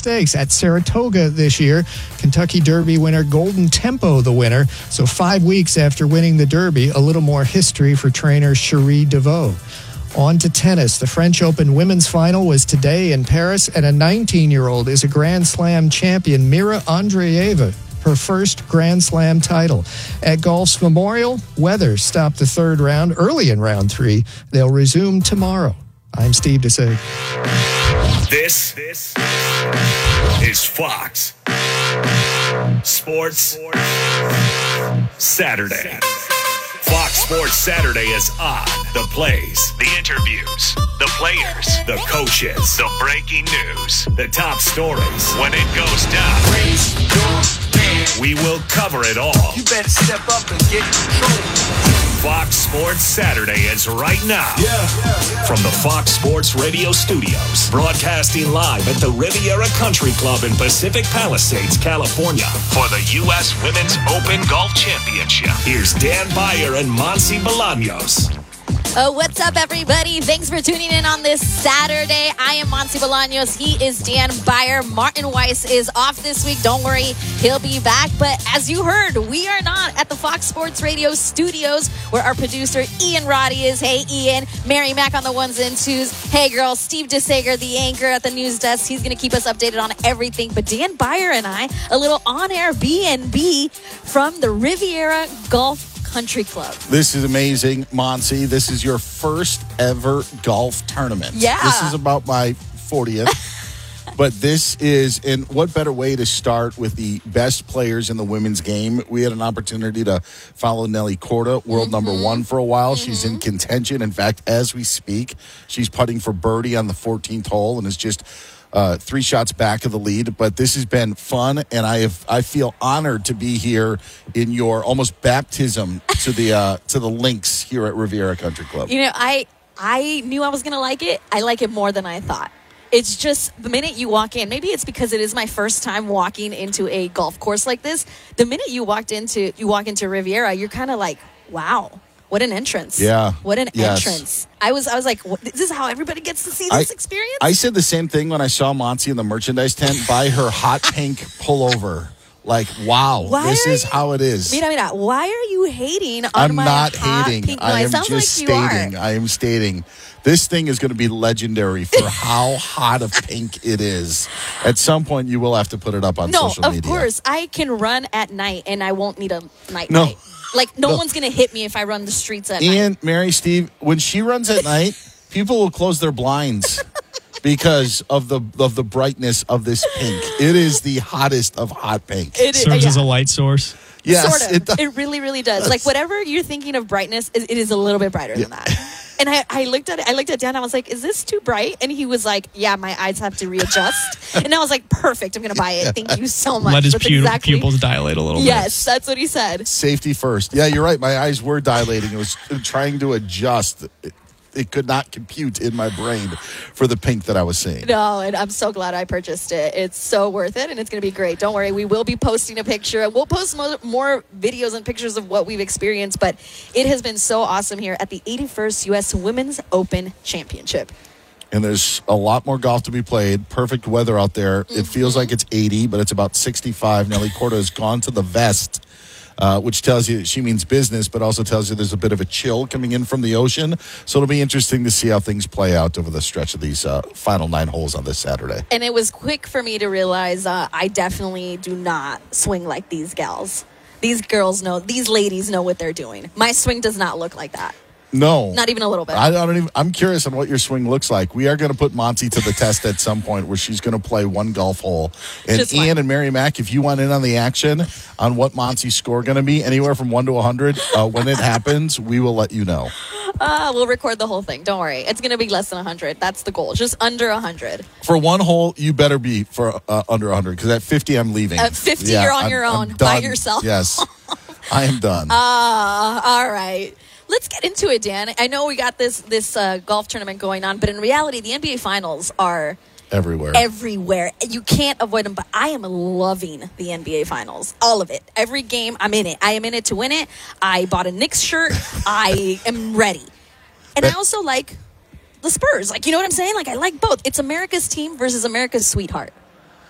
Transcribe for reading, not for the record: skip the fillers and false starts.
Stakes at Saratoga this year. Kentucky Derby winner Golden Tempo the winner. So 5 weeks after winning the Derby, a little more history for trainer Cherie DeVaux. On to tennis. The French Open women's final was today in Paris, and a 19-year-old is a Grand Slam champion, Mira Andreeva, her first Grand Slam title. At golf's Memorial, weather stopped the third round early in round 3. They'll resume tomorrow. I'm Steve DeSager. This is Fox Sports Saturday. Fox Sports Saturday is on. The plays, the interviews, the players, the coaches, the breaking news, the top stories. When it goes down, raise your hand. We will cover it all. You better step up and get control. Fox Sports Saturday is right now. From the Fox Sports Radio studios, broadcasting live at the Riviera Country Club in Pacific Palisades, California, for the U.S. Women's Open Golf Championship. Here's Dan Beyer and Monse Bolaños. What's up, everybody? Thanks for tuning in on this Saturday. I am Monse Bolaños. He is Dan Beyer. Martin Weiss is off this week. Don't worry, he'll be back. But as you heard, we are not at the Fox Sports Radio studios where our producer Ian Roddy is. Hey, Ian. Mary Mack on the ones and twos. Hey, girl. Steve DeSager, the anchor at the news desk. He's going to keep us updated on everything. But Dan Beyer and I, a little on-air B&B from the Riviera Golf Country Club. This is amazing, Monse. This is your first ever golf tournament. Yeah. This is about my 40th. But this is, and what better way to start with the best players in the women's game? We had an opportunity to follow Nelly Korda, world number one for a while. She's in contention. In fact, as we speak, she's putting for birdie on the 14th hole and is just 3 shots back of the lead. But this has been fun, and I feel honored to be here in your almost baptism to the links here at Riviera Country Club. You know, I knew I was going to like it. I like it more than I thought. It's just the minute you walk in, maybe it's because it is my first time walking into a golf course like this. The minute you walk into Riviera, you're kind of like, wow. What an entrance. Yeah. What an entrance. I was like, this is how everybody gets to see this experience? I said the same thing when I saw Monse in the merchandise tent buy her hot pink pullover. Like, wow, this is how it is. Mira, why are you hating on my hot pink? I'm not hating. I am just stating. I am stating. This thing is going to be legendary for how hot of pink it is. At some point, you will have to put it up on social media. No, of course. I can run at night, and I won't need a night light. Like, no one's going to hit me if I run the streets at night. Ian, Mary, Steve, when she runs at night, people will close their blinds because of the brightness of this pink. It is the hottest of hot pink. It serves as a light source. Yes, sort of. It really, really does. Like, whatever you're thinking of brightness, it is a little bit brighter than that. And I looked at it. I looked at Dan. I was like, "Is this too bright?" And he was like, "Yeah, my eyes have to readjust." And I was like, "Perfect. I'm going to buy it. Thank you so much." Let his pupils dilate a little bit. Yes, that's what he said. Safety first. Yeah, you're right. My eyes were dilating. It was trying to adjust. It could not compute in my brain for the pink that I was seeing. No, and I'm so glad I purchased it. It's so worth it, and it's going to be great. Don't worry. We will be posting a picture. We'll post more videos and pictures of what we've experienced, but it has been so awesome here at the 81st U.S. Women's Open Championship. And there's a lot more golf to be played. Perfect weather out there. It feels like it's 80, but it's about 65. Nelly Korda has gone to the vest, which tells you she means business, but also tells you there's a bit of a chill coming in from the ocean. So it'll be interesting to see how things play out over the stretch of these final 9 holes on this Saturday. And it was quick for me to realize I definitely do not swing like these gals. These girls know, these ladies know what they're doing. My swing does not look like that. No. Not even a little bit. I'm curious on what your swing looks like. We are going to put Monse to the test at some point where she's going to play one golf hole. And just Ian and Mary Mack, if you want in on the action on what Monse's score going to be, anywhere from 1 to 100, when it happens, we will let you know. We'll record the whole thing. Don't worry. It's going to be less than 100. That's the goal. Just under 100. For one hole, you better be for under 100 because at 50, I'm leaving. At 50, you're on your own by yourself. Yes. I am done. All right. Let's get into it, Dan. I know we got this golf tournament going on, but in reality, the NBA Finals are everywhere. You can't avoid them, but I am loving the NBA Finals. All of it. Every game, I'm in it. I am in it to win it. I bought a Knicks shirt. I am ready. And I also like the Spurs. Like, you know what I'm saying? Like, I like both. It's America's team versus America's sweetheart.